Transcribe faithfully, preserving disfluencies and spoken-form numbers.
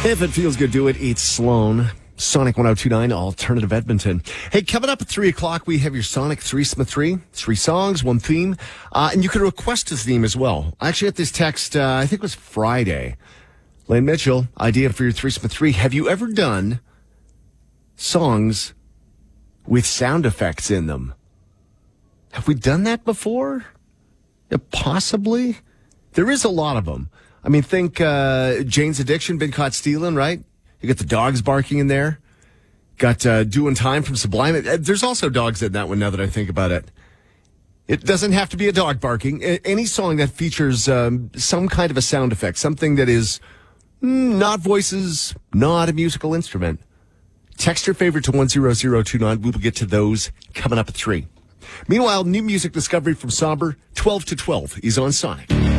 If it feels good, do it. It's Sloan. Sonic one oh two point nine, Alternative Edmonton. Hey, coming up at three o'clock, we have your Sonic Threesome of Three. Three songs, one theme. Uh, and you can request a theme as well. I actually got this text, uh, I think it was Friday. Lane Mitchell, idea for your Threesome of Three. Have you ever done songs with sound effects in them? Have we done that before? Yeah, possibly. There is a lot of them. I mean, think uh, Jane's Addiction, Been Caught Stealing, right? You got the dogs barking in there. Got uh, Doing Time from Sublime. There's also dogs in that one now that I think about it. It doesn't have to be a dog barking. Any song that features um, some kind of a sound effect, something that is mm, not voices, not a musical instrument. Text your favorite to one zero zero two nine. We will get to those coming up at three. Meanwhile, new music discovery from Somber, twelve to twelve. He's on Sonic.